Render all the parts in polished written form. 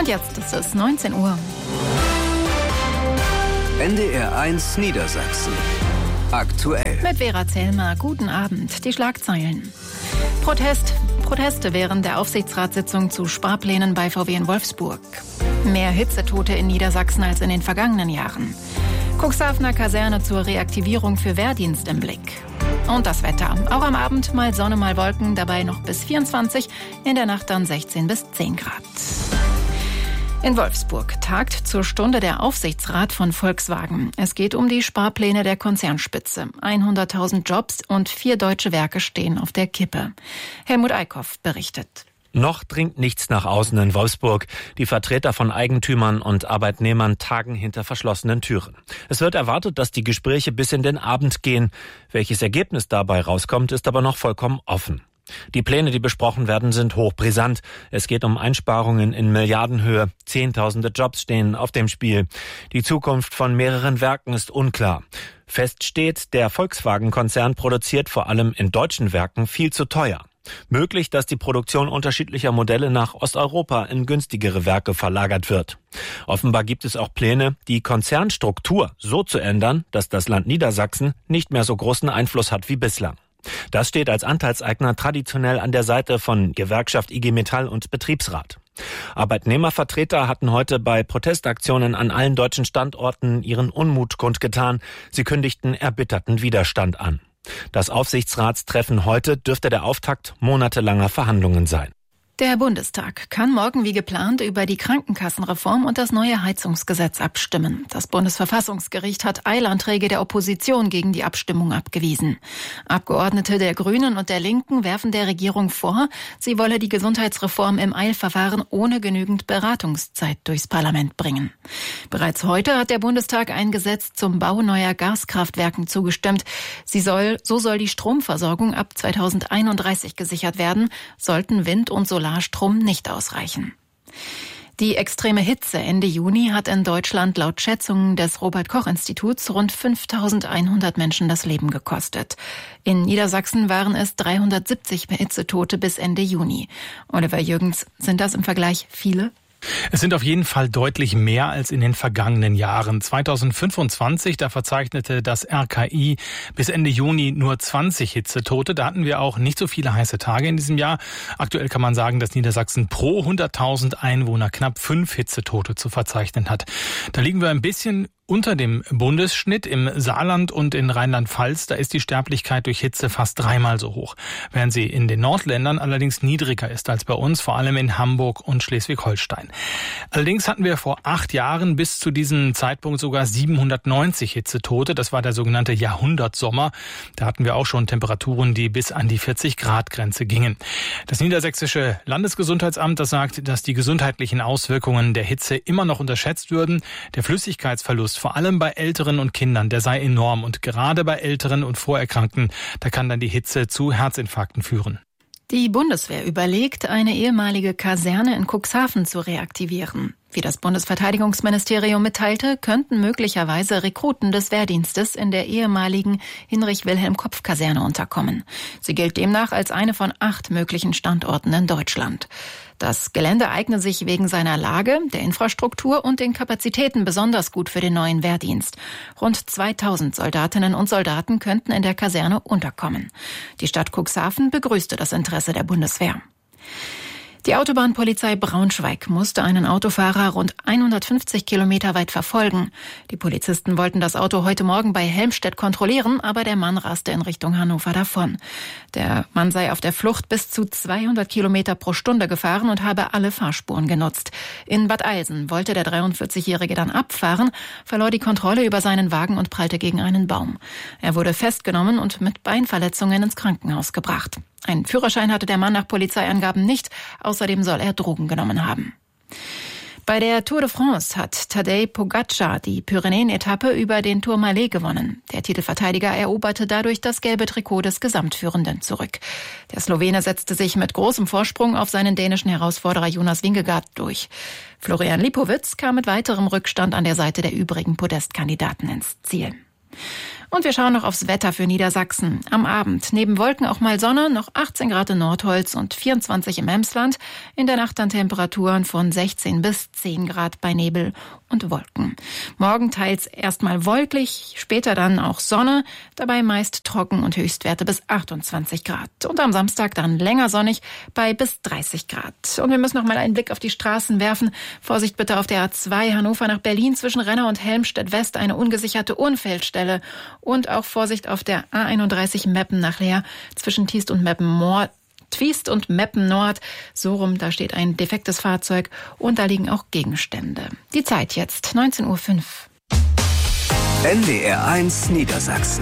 Und jetzt ist es 19 Uhr. NDR 1 Niedersachsen. Aktuell. Mit Vera Zellmer, guten Abend. Die Schlagzeilen. Proteste während der Aufsichtsratssitzung zu Sparplänen bei VW in Wolfsburg. Mehr Hitzetote in Niedersachsen als in den vergangenen Jahren. Cuxhavener Kaserne zur Reaktivierung für Wehrdienst im Blick. Und das Wetter. Auch am Abend mal Sonne, mal Wolken, dabei noch bis 24, in der Nacht dann 16 bis 10 Grad. In Wolfsburg tagt zur Stunde der Aufsichtsrat von Volkswagen. Es geht um die Sparpläne der Konzernspitze. 100.000 Jobs und 4 deutsche Werke stehen auf der Kippe. Helmut Eickhoff berichtet. Noch dringt nichts nach außen in Wolfsburg. Die Vertreter von Eigentümern und Arbeitnehmern tagen hinter verschlossenen Türen. Es wird erwartet, dass die Gespräche bis in den Abend gehen. Welches Ergebnis dabei rauskommt, ist aber noch vollkommen offen. Die Pläne, die besprochen werden, sind hochbrisant. Es geht um Einsparungen in Milliardenhöhe. Zehntausende Jobs stehen auf dem Spiel. Die Zukunft von mehreren Werken ist unklar. Fest steht, der Volkswagen-Konzern produziert vor allem in deutschen Werken viel zu teuer. Möglich, dass die Produktion unterschiedlicher Modelle nach Osteuropa in günstigere Werke verlagert wird. Offenbar gibt es auch Pläne, die Konzernstruktur so zu ändern, dass das Land Niedersachsen nicht mehr so großen Einfluss hat wie bislang. Das steht als Anteilseigner traditionell an der Seite von Gewerkschaft IG Metall und Betriebsrat. Arbeitnehmervertreter hatten heute bei Protestaktionen an allen deutschen Standorten ihren Unmut kundgetan. Sie kündigten erbitterten Widerstand an. Das Aufsichtsratstreffen heute dürfte der Auftakt monatelanger Verhandlungen sein. Der Bundestag kann morgen wie geplant über die Krankenkassenreform und das neue Heizungsgesetz abstimmen. Das Bundesverfassungsgericht hat Eilanträge der Opposition gegen die Abstimmung abgewiesen. Abgeordnete der Grünen und der Linken werfen der Regierung vor, sie wolle die Gesundheitsreform im Eilverfahren ohne genügend Beratungszeit durchs Parlament bringen. Bereits heute hat der Bundestag ein Gesetz zum Bau neuer Gaskraftwerken zugestimmt. So soll die Stromversorgung ab 2031 gesichert werden, sollten Wind- und Solarstrom nicht ausreichen. Die extreme Hitze Ende Juni hat in Deutschland laut Schätzungen des Robert-Koch-Instituts rund 5.100 Menschen das Leben gekostet. In Niedersachsen waren es 370 Hitzetote bis Ende Juni. Oliver Jürgens, sind das im Vergleich viele? Es sind auf jeden Fall deutlich mehr als in den vergangenen Jahren. 2025, da verzeichnete das RKI bis Ende Juni nur 20 Hitzetote. Da hatten wir auch nicht so viele heiße Tage in diesem Jahr. Aktuell kann man sagen, dass Niedersachsen pro 100.000 Einwohner knapp 5 Hitzetote zu verzeichnen hat. Da liegen wir ein bisschen unter dem Bundesschnitt. Im Saarland und in Rheinland-Pfalz, da ist die Sterblichkeit durch Hitze fast 3-mal so hoch, während sie in den Nordländern allerdings niedriger ist als bei uns, vor allem in Hamburg und Schleswig-Holstein. Allerdings hatten wir vor 8 Jahren bis zu diesem Zeitpunkt sogar 790 Hitzetote. Das war der sogenannte Jahrhundertsommer. Da hatten wir auch schon Temperaturen, die bis an die 40-Grad-Grenze gingen. Das Niedersächsische Landesgesundheitsamt, das sagt, dass die gesundheitlichen Auswirkungen der Hitze immer noch unterschätzt würden. Der Flüssigkeitsverlust vor allem bei Älteren und Kindern, der sei enorm. Und gerade bei Älteren und Vorerkrankten, da kann dann die Hitze zu Herzinfarkten führen. Die Bundeswehr überlegt, eine ehemalige Kaserne in Cuxhaven zu reaktivieren. Wie das Bundesverteidigungsministerium mitteilte, könnten möglicherweise Rekruten des Wehrdienstes in der ehemaligen Hinrich-Wilhelm-Kopf-Kaserne unterkommen. Sie gilt demnach als eine von 8 möglichen Standorten in Deutschland. Das Gelände eigne sich wegen seiner Lage, der Infrastruktur und den Kapazitäten besonders gut für den neuen Wehrdienst. Rund 2000 Soldatinnen und Soldaten könnten in der Kaserne unterkommen. Die Stadt Cuxhaven begrüßte das Interesse der Bundeswehr. Die Autobahnpolizei Braunschweig musste einen Autofahrer rund 150 Kilometer weit verfolgen. Die Polizisten wollten das Auto heute Morgen bei Helmstedt kontrollieren, aber der Mann raste in Richtung Hannover davon. Der Mann sei auf der Flucht bis zu 200 Kilometer pro Stunde gefahren und habe alle Fahrspuren genutzt. In Bad Eilsen wollte der 43-Jährige dann abfahren, verlor die Kontrolle über seinen Wagen und prallte gegen einen Baum. Er wurde festgenommen und mit Beinverletzungen ins Krankenhaus gebracht. Einen Führerschein hatte der Mann nach Polizeiangaben nicht, außerdem soll er Drogen genommen haben. Bei der Tour de France hat Tadej Pogačar die Pyrenäen-Etappe über den Tourmalet gewonnen. Der Titelverteidiger eroberte dadurch das gelbe Trikot des Gesamtführenden zurück. Der Slowene setzte sich mit großem Vorsprung auf seinen dänischen Herausforderer Jonas Vingegaard durch. Florian Lipowitz kam mit weiterem Rückstand an der Seite der übrigen Podestkandidaten ins Ziel. Und wir schauen noch aufs Wetter für Niedersachsen. Am Abend neben Wolken auch mal Sonne, noch 18 Grad in Nordholz und 24 im Emsland. In der Nacht dann Temperaturen von 16 bis 10 Grad bei Nebel und Wolken. Morgen teils erstmal wolkig, später dann auch Sonne, dabei meist trocken und Höchstwerte bis 28 Grad. Und am Samstag dann länger sonnig bei bis 30 Grad. Und wir müssen noch mal einen Blick auf die Straßen werfen. Vorsicht bitte auf der A2 Hannover nach Berlin zwischen Renner und Helmstedt West eine ungesicherte Unfallstelle. Und auch Vorsicht auf der A31 Meppen nach Leer zwischen Tiest und Meppen Nord. So rum, da steht ein defektes Fahrzeug und da liegen auch Gegenstände. Die Zeit jetzt, 19:05 Uhr. NDR 1 Niedersachsen.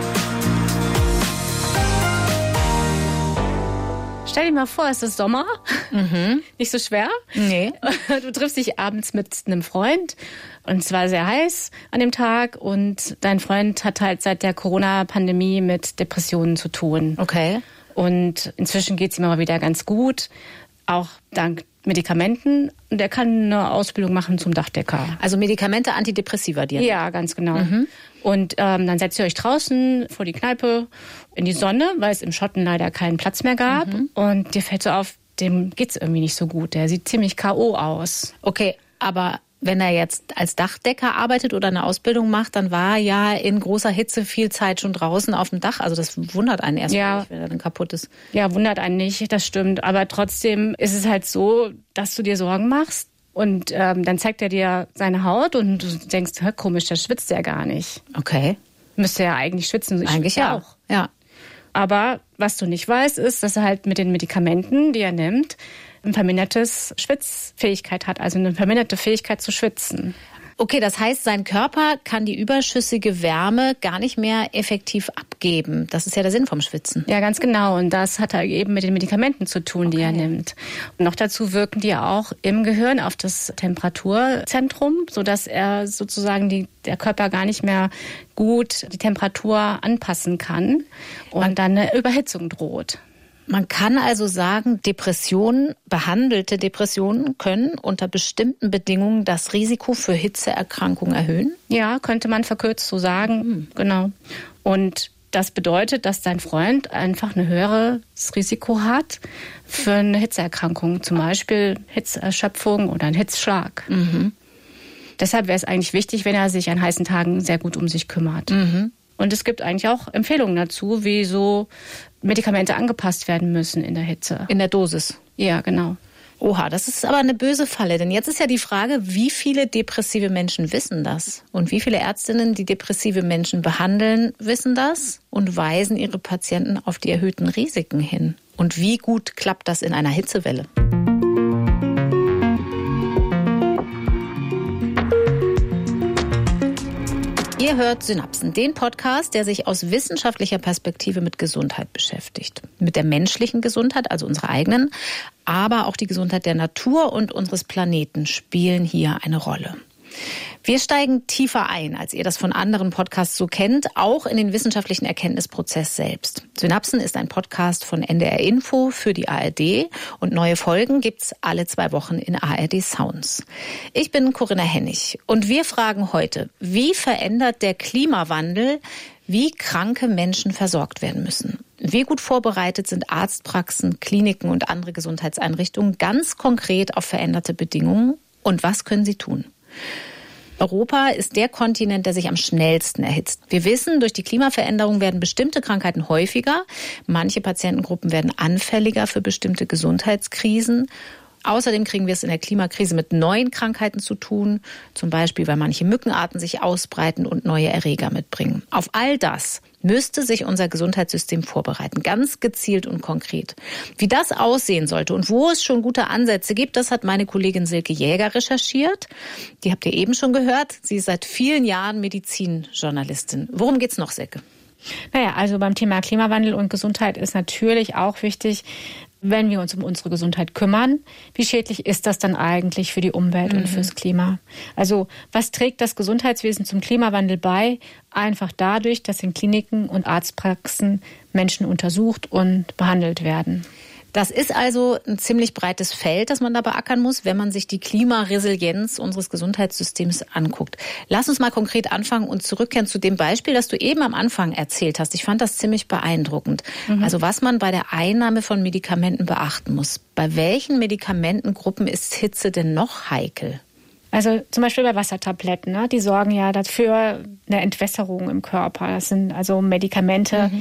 Stell dir mal vor, es ist Sommer. Nicht so schwer. Nee. Du triffst dich abends mit einem Freund und es war sehr heiß an dem Tag und dein Freund hat halt seit der Corona-Pandemie mit Depressionen zu tun. Okay. Und inzwischen geht es ihm aber wieder ganz gut, auch dank Medikamenten. Und er kann eine Ausbildung machen zum Dachdecker. Also Medikamente, Antidepressiva, die? Ja, ganz genau. Und dann setzt ihr euch draußen vor die Kneipe in die Sonne, weil es im Schotten leider keinen Platz mehr gab. Und dir fällt so auf, dem geht's irgendwie nicht so gut. Der sieht ziemlich K.O. aus. Okay, aber wenn er jetzt als Dachdecker arbeitet oder eine Ausbildung macht, dann war er ja in großer Hitze viel Zeit schon draußen auf dem Dach. Also das wundert einen erstmal nicht, wenn er dann kaputt ist. Ja, wundert einen nicht, das stimmt. Aber trotzdem ist es halt so, dass du dir Sorgen machst. Und dann zeigt er dir seine Haut und du denkst, komisch, da schwitzt er gar nicht. Okay. Müsste er eigentlich schwitzen. Ich eigentlich schwitze ja. auch. Ja. Aber was du nicht weißt, ist, dass er halt mit den Medikamenten, die er nimmt, eine verminderte Schwitzfähigkeit hat, also eine verminderte Fähigkeit zu schwitzen. Okay, das heißt, sein Körper kann die überschüssige Wärme gar nicht mehr effektiv abgeben. Das ist ja der Sinn vom Schwitzen. Ja, ganz genau. Und das hat halt eben mit den Medikamenten zu tun, die er nimmt. Und noch dazu wirken die auch im Gehirn auf das Temperaturzentrum, sodass er sozusagen der Körper gar nicht mehr gut die Temperatur anpassen kann und dann eine Überhitzung droht. Man kann also sagen, behandelte Depressionen können unter bestimmten Bedingungen das Risiko für Hitzeerkrankungen erhöhen? Ja, könnte man verkürzt so sagen. Genau. Und das bedeutet, dass dein Freund einfach ein höheres Risiko hat für eine Hitzeerkrankung, zum Beispiel Hitzeerschöpfung oder einen Hitzschlag. Deshalb wäre es eigentlich wichtig, wenn er sich an heißen Tagen sehr gut um sich kümmert. Und es gibt eigentlich auch Empfehlungen dazu, wie so Medikamente angepasst werden müssen in der Hitze. In der Dosis? Ja, genau. Oha, das ist aber eine böse Falle. Denn jetzt ist ja die Frage, wie viele depressive Menschen wissen das? Und wie viele Ärztinnen, die depressive Menschen behandeln, wissen das und weisen ihre Patienten auf die erhöhten Risiken hin? Und wie gut klappt das in einer Hitzewelle? Ihr hört Synapsen, den Podcast, der sich aus wissenschaftlicher Perspektive mit Gesundheit beschäftigt. Mit der menschlichen Gesundheit, also unserer eigenen, aber auch die Gesundheit der Natur und unseres Planeten spielen hier eine Rolle. Wir steigen tiefer ein, als ihr das von anderen Podcasts so kennt, auch in den wissenschaftlichen Erkenntnisprozess selbst. Synapsen ist ein Podcast von NDR Info für die ARD und neue Folgen gibt's alle 2 Wochen in ARD Sounds. Ich bin Corinna Hennig und wir fragen heute, wie verändert der Klimawandel, wie kranke Menschen versorgt werden müssen? Wie gut vorbereitet sind Arztpraxen, Kliniken und andere Gesundheitseinrichtungen ganz konkret auf veränderte Bedingungen? Und was können sie tun? Europa ist der Kontinent, der sich am schnellsten erhitzt. Wir wissen, durch die Klimaveränderung werden bestimmte Krankheiten häufiger. Manche Patientengruppen werden anfälliger für bestimmte Gesundheitskrisen. Außerdem kriegen wir es in der Klimakrise mit neuen Krankheiten zu tun, zum Beispiel, weil manche Mückenarten sich ausbreiten und neue Erreger mitbringen. Auf all das müsste sich unser Gesundheitssystem vorbereiten, ganz gezielt und konkret. Wie das aussehen sollte und wo es schon gute Ansätze gibt, das hat meine Kollegin Silke Jäger recherchiert. Die habt ihr eben schon gehört. Sie ist seit vielen Jahren Medizinjournalistin. Worum geht's noch, Silke? Naja, also beim Thema Klimawandel und Gesundheit ist natürlich auch wichtig, wenn wir uns um unsere Gesundheit kümmern, wie schädlich ist das dann eigentlich für die Umwelt und fürs Klima? Also was trägt das Gesundheitswesen zum Klimawandel bei? Einfach dadurch, dass in Kliniken und Arztpraxen Menschen untersucht und behandelt werden. Das ist also ein ziemlich breites Feld, das man da beackern muss, wenn man sich die Klimaresilienz unseres Gesundheitssystems anguckt. Lass uns mal konkret anfangen und zurückkehren zu dem Beispiel, das du eben am Anfang erzählt hast. Ich fand das ziemlich beeindruckend. Also was man bei der Einnahme von Medikamenten beachten muss. Bei welchen Medikamentengruppen ist Hitze denn noch heikel? Also zum Beispiel bei Wassertabletten, ne? Die sorgen ja dafür eine Entwässerung im Körper. Das sind also Medikamente,